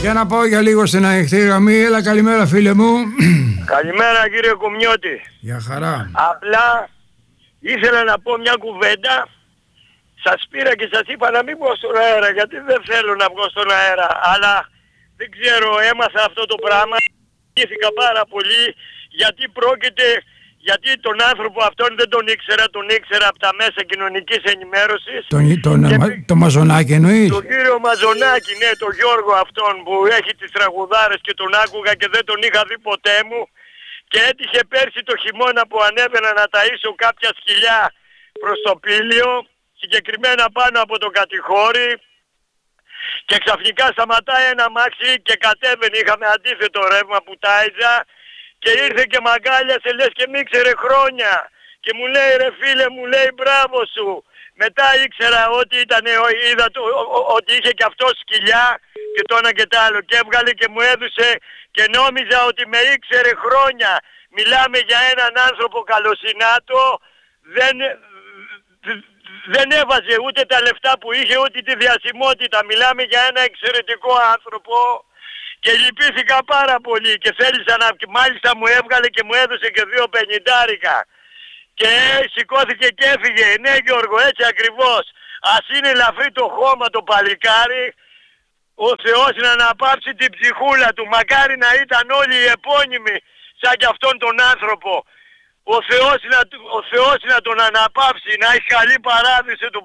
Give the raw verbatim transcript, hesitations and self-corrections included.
Για να πάω για λίγο στην ανοιχτή γραμμή. Έλα, καλημέρα φίλε μου. Καλημέρα κύριε Κομιώτη. Για χαρά. Απλά ήθελα να πω μια κουβέντα. Σας πήρα και σας είπα να μην βγω στον αέρα, γιατί δεν θέλω να βγω στον αέρα. Αλλά δεν ξέρω, έμαθα αυτό το πράγμα. Ήθηκα πάρα πολύ γιατί πρόκειται... Γιατί τον άνθρωπο αυτόν δεν τον ήξερα, τον ήξερα από τα μέσα κοινωνικής ενημέρωσης. Τον, τον, και... το Μαζονάκη εννοείς? Τον κύριο Μαζονάκη, ναι, τον Γιώργο αυτόν που έχει τις τραγουδάρες και τον άκουγα και δεν τον είχα δει ποτέ μου. Και έτυχε πέρσι το χειμώνα που ανέβαινα να ταΐσω κάποια σκυλιά προς το Πήλιο, συγκεκριμένα πάνω από το Κατηχώρι. Και ξαφνικά σταματάει ένα μάξι και κατέβαινε, είχαμε αντίθετο ρεύμα που τάιζα. Και ήρθε και μ' αγκάλιασε, λες και μ' ήξερε χρόνια. Και μου λέει ρε φίλε, μου λέει μπράβο σου. Μετά ήξερα ότι ήταν, είδα το, ότι είχε και αυτό σκυλιά και το ένα και το άλλο. Και έβγαλε και μου έδωσε και νόμιζα ότι με ήξερε χρόνια. Μιλάμε για έναν άνθρωπο καλοσυνάτο. Δεν, δεν έβαζε ούτε τα λεφτά που είχε ούτε τη διασημότητα. Μιλάμε για ένα εξαιρετικό άνθρωπο. Και λυπήθηκα πάρα πολύ και θέλησα να... Μάλιστα μου έβγαλε και μου έδωσε και δύο πενηντάρικα. Και σηκώθηκε και έφυγε. Ναι Γιώργο, έτσι ακριβώς. Ας είναι ελαφρύ το χώμα το παλικάρι, ο Θεός να αναπαύσει την ψυχούλα του. Μακάρι να ήταν όλοι οι επώνυμοι σαν κι αυτόν τον άνθρωπο. Ο Θεός να, ο Θεός να τον αναπαύσει, να έχει καλή παράδειση του